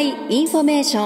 災インフォメーショ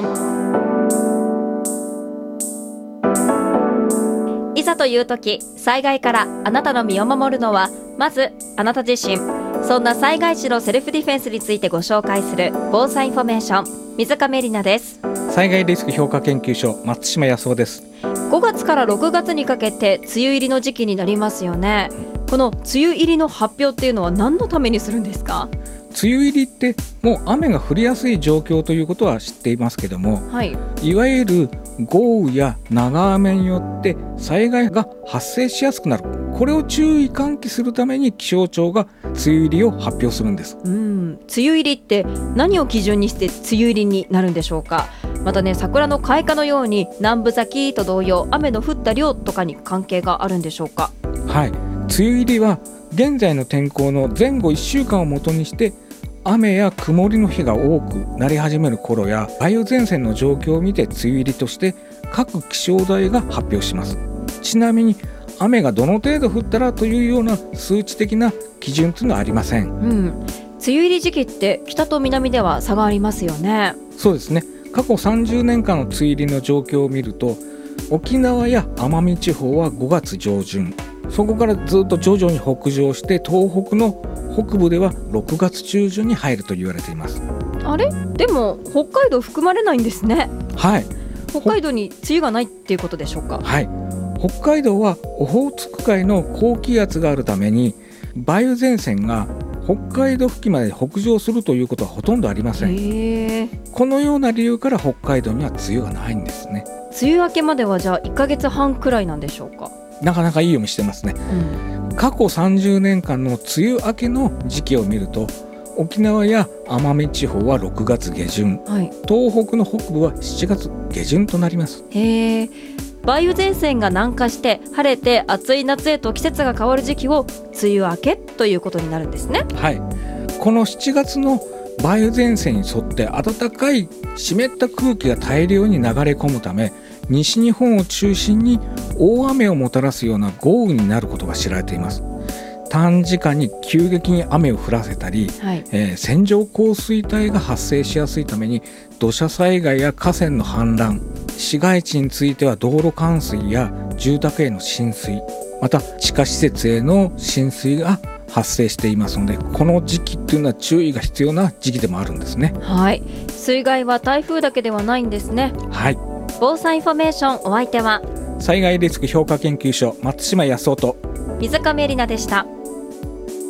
ン。いざという時、災害からあなたの身を守るのはまずあなた自身。そんな災害時のセルフディフェンスについてご紹介する防災インフォメーション、水上里奈です。 災害リスク評価研究所、松島康夫です。 5月から6月にかけて梅雨入りの時期になりますよね。この梅雨入りの発表っていうのは何のためにするんですか？ 梅雨入りってもう雨が降りやすい状況ということは知っていますけども、いわゆる豪雨や長雨によって災害が発生しやすくなる、これを注意喚起するために気象庁が梅雨入りを発表するんです。 梅雨入りって何を基準にして梅雨入りになるんでしょうか？またね、桜の開花のように南部咲きと同様、雨の降った量とかに関係があるんでしょうか？ はい、梅雨入りは現在の天候の前後1週間をもとにして雨や曇りの日が多くなり始める頃や梅雨前線の状況を見て梅雨入りとして各気象台が発表します。ちなみに雨がどの程度降ったらというような数値的な基準というのはありません。 梅雨入り時期って北と南では差がありますよね。 そうですね。過去30年間の梅雨入りの状況を見ると、沖縄や奄美地方は5月上旬、そこからずっと徐々に北上して東北の北部では6月中旬に入ると言われています。 あれ？でも北海道含まれないんですね。 はい、 北海道に梅雨がないっていうことでしょうか？ はい、北海道はオホーツク海の高気圧があるために梅雨前線が北海道付近まで北上するということはほとんどありません。このような理由から北海道には梅雨がないんですね。 梅雨明けまではじゃあ1ヶ月半くらいなんでしょうか？ なかなかいい読みしてますね。過去30年間の梅雨明けの時期を見ると、沖縄や奄美地方は6月下旬、東北の北部は7月下旬となります。 梅雨前線が南下して晴れて暑い夏へと季節が変わる時期を梅雨明けということになるんですね。 はい、この7月の梅雨前線に沿って暖かい湿った空気が大量に流れ込むため、西日本を中心に大雨をもたらすような豪雨になることが知られています。短時間に急激に雨を降らせたり、線状降水帯が発生しやすいために土砂災害や河川の氾濫、市街地については道路冠水や住宅への浸水、また地下施設への浸水が発生していますので、この時期っていうのは注意が必要な時期でもあるんですね。 はい、水害は台風だけではないんですね。 はい、 防災インフォメーション、お相手は災害リスク評価研究所、松島康夫と水上里奈でした。